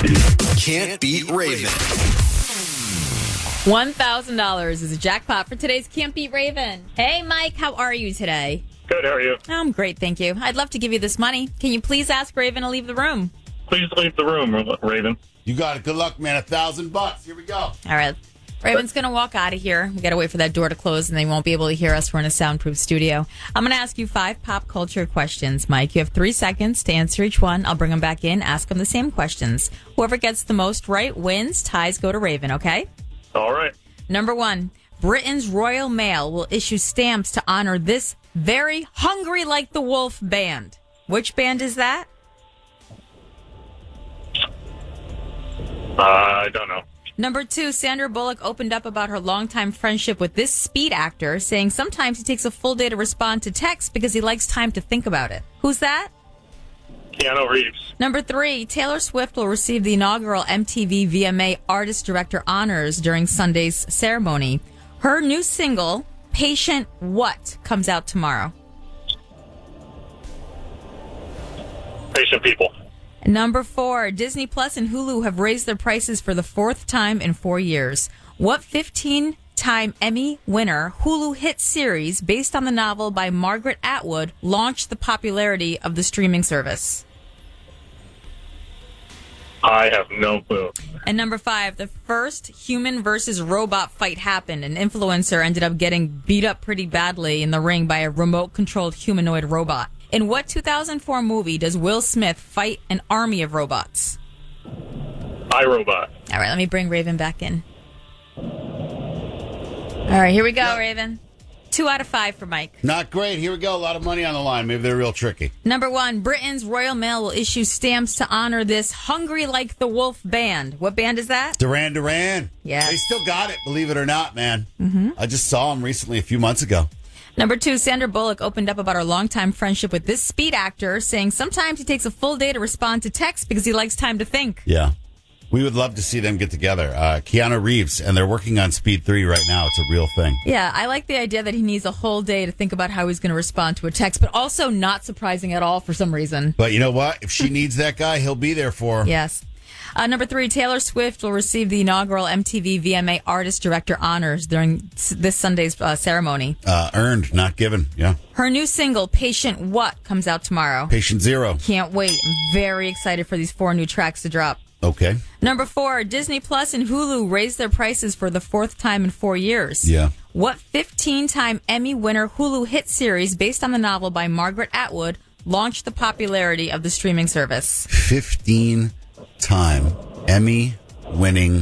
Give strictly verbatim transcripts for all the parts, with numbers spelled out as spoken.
Can't Beat Raven. one thousand dollars is a jackpot for today's Can't Beat Raven. Hey, Mike, how are you today? Good, how are you? I'm great, thank you. I'd love to give you this money. Can you please ask Raven to leave the room? Please leave the room, Raven. You got it. Good luck, man. A thousand bucks. Here we go. All right. Raven's going to walk out of here. We got to wait for that door to close, and they won't be able to hear us. We're in a soundproof studio. I'm going to ask you five pop culture questions, Mike. You have three seconds to answer each one. I'll bring them back in, ask them the same questions. Whoever gets the most right wins. Ties go to Raven, okay? All right. Number one, Britain's Royal Mail will issue stamps to honor this very Hungry Like the Wolf band. Which band is that? Uh, I don't know. Number two, Sandra Bullock opened up about her longtime friendship with this Speed actor, saying sometimes he takes a full day to respond to texts because he likes time to think about it. Who's that? Keanu Reeves. Number three, Taylor Swift will receive the inaugural M T V V M A Artist Director Honors during Sunday's ceremony. Her new single, Patient What, comes out tomorrow. Patient People. Number four, Disney Plus and Hulu have raised their prices for the fourth time in four years. What fifteen-time Emmy winner Hulu hit series based on the novel by Margaret Atwood launched the popularity of the streaming service? I have no clue. And number five, the first human versus robot fight happened. An influencer ended up getting beat up pretty badly in the ring by a remote-controlled humanoid robot. In what two thousand four movie does Will Smith fight an army of robots? iRobot. All right, let me bring Raven back in. All right, here we go, yep. Raven. Two out of five for Mike. Not great. Here we go. A lot of money on the line. Maybe they're real tricky. Number one, Britain's Royal Mail will issue stamps to honor this Hungry Like the Wolf band. What band is that? Duran Duran. Yeah. They still got it, believe it or not, man. Mm-hmm. I just saw them recently a few months ago. Number two, Sandra Bullock opened up about her longtime friendship with this Speed actor, saying sometimes he takes a full day to respond to texts because he likes time to think. Yeah. We would love to see them get together. Uh, Keanu Reeves, and they're working on Speed three right now. It's a real thing. Yeah, I like the idea that he needs a whole day to think about how he's going to respond to a text, but also not surprising at all for some reason. But you know what? If she needs that guy, he'll be there for her. Yes. Uh, number three, Taylor Swift will receive the inaugural M T V V M A Artist Director Honors during this Sunday's uh, ceremony. Uh, earned, not given, yeah. Her new single, Patient What, comes out tomorrow. Patient Zero. Can't wait. I'm very excited for these four new tracks to drop. Okay. Number four, Disney Plus and Hulu raised their prices for the fourth time in four years. Yeah. What fifteen-time Emmy winner Hulu hit series based on the novel by Margaret Atwood launched the popularity of the streaming service? fifteen-time Emmy winning.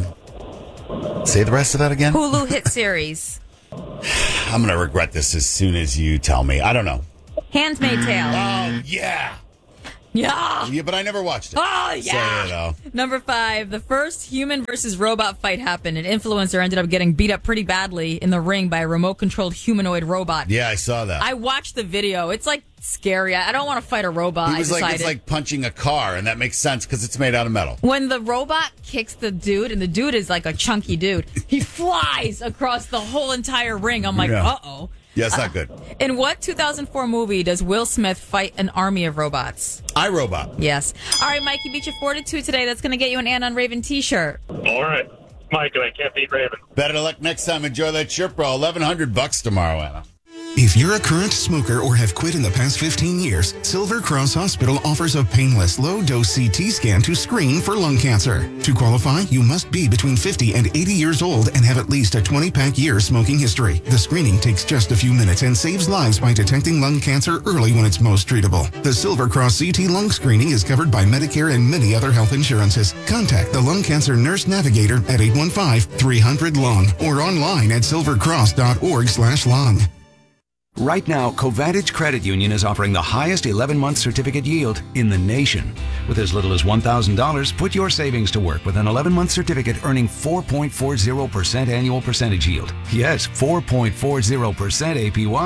Say the rest of that again. Hulu hit series. I'm going to regret this as soon as you tell me. I don't know. Handmaid's Tale. Oh, yeah. Yeah. Yeah, but I never watched it. Oh, yeah. So, you know. Number five, the first human versus robot fight happened. An influencer ended up getting beat up pretty badly in the ring by a remote-controlled humanoid robot. Yeah, I saw that. I watched the video. It's, like, scary. I don't want to fight a robot. He was I decided. like, it's like punching a car, and that makes sense because it's made out of metal. When the robot kicks the dude, and the dude is like a chunky dude, he flies across the whole entire ring. I'm like, Yeah. uh-oh. Yeah, it's not good. Uh, in what two thousand four movie does Will Smith fight an army of robots? iRobot. Yes. All right, Mike, you beat your four to two today. That's going to get you an Ann on Raven t-shirt. All right. Mike, I can't beat Raven. Better luck next time. Enjoy that shirt, bro. eleven hundred bucks tomorrow, Anna. If you're a current smoker or have quit in the past fifteen years, Silver Cross Hospital offers a painless, low-dose C T scan to screen for lung cancer. To qualify, you must be between fifty and eighty years old and have at least a twenty-pack year smoking history. The screening takes just a few minutes and saves lives by detecting lung cancer early when it's most treatable. The Silver Cross C T lung screening is covered by Medicare and many other health insurances. Contact the Lung Cancer Nurse Navigator at eight one five, three hundred, lung or online at silvercross.org slash lung. Right now, Covantage Credit Union is offering the highest eleven-month certificate yield in the nation. With as little as one thousand dollars, put your savings to work with an eleven-month certificate earning four point four zero percent annual percentage yield. Yes, four point four zero percent A P Y.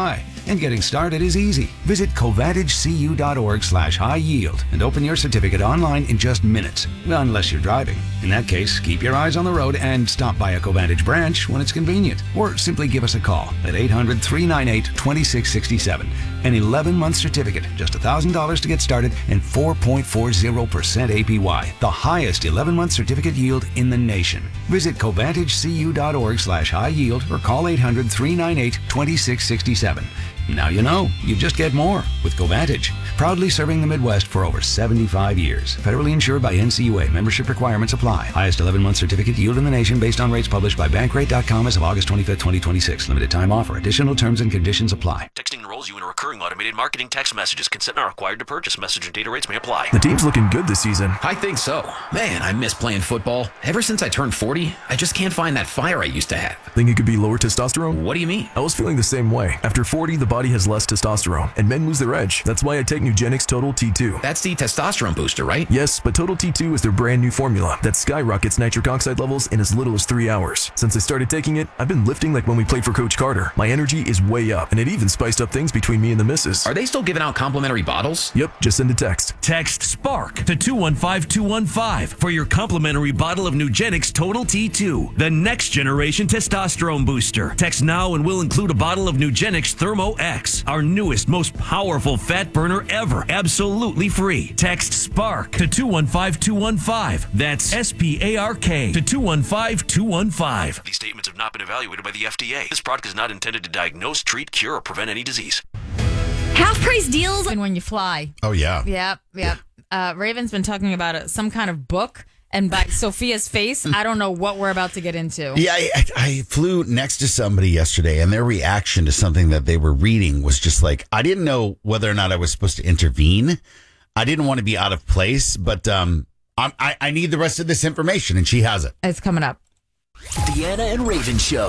And getting started is easy. Visit covantagegu.org slash high yield and open your certificate online in just minutes. Well, unless you're driving. In that case, keep your eyes on the road and stop by a Covantage branch when it's convenient. Or simply give us a call at eight hundred, three nine eight, two six six seven. An eleven-month certificate, just one thousand dollars to get started, and four point four zero percent A P Y. The highest eleven-month certificate yield in the nation. Visit covantagegu.org slash high yield or call eight hundred, three nine eight, two six six seven. Now you know, you just get more with Covantage. Proudly serving the Midwest for over seventy-five years. Federally insured by N C U A. Membership requirements apply. Highest eleven-month certificate yield in the nation based on rates published by Bankrate dot com as of August twenty-fifth, twenty twenty-six. Limited time offer. Additional terms and conditions apply. Texting enrolls you in a recurring automated marketing text messages. Consent not required to purchase. Message and data rates may apply. The team's looking good this season. I think so. Man, I miss playing football. Ever since I turned forty, I just can't find that fire I used to have. Think it could be lower testosterone? What do you mean? I was feeling the same way. After forty, the body has less testosterone, and men lose their edge. That's why I take Nugenix Total T two. That's the testosterone booster, right? Yes, but Total T two is their brand new formula that skyrockets nitric oxide levels in as little as three hours. Since I started taking it, I've been lifting like when we played for Coach Carter. My energy is way up, and it even spiced up things between me and the missus. Are they still giving out complimentary bottles? Yep, just send a text. Text SPARK to two one five two one five for your complimentary bottle of Nugenix Total T two, the next generation testosterone booster. Text now and we'll include a bottle of Nugenix Thermo X, our newest, most powerful fat burner ever, absolutely free. Text SPARK to two one five two one five. That's S P A R K to two one five two one five. These statements have not been evaluated by the F D A. This product is not intended to diagnose, treat, cure, or prevent any disease. Half price deals and when you fly. Oh, yeah. Yep, yep. Uh, Raven's been talking about it, some kind of book, and by Sophia's face, I don't know what we're about to get into. Yeah, I, I flew next to somebody yesterday, and their reaction to something that they were reading was just like, I didn't know whether or not I was supposed to intervene. I didn't want to be out of place, but um, I'm, I, I need the rest of this information, and she has it. It's coming up. Deanna and Raven Show.